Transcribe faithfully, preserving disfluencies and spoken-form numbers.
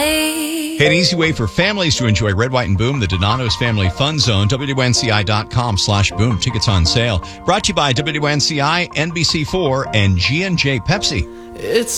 night. An easy way for families to enjoy Red, White, and Boom, the Donato's Family Fun Zone, W N C I dot com slash boom. Tickets on sale. Brought to you by W N C I, N B C four, and G and J Pepsi. It's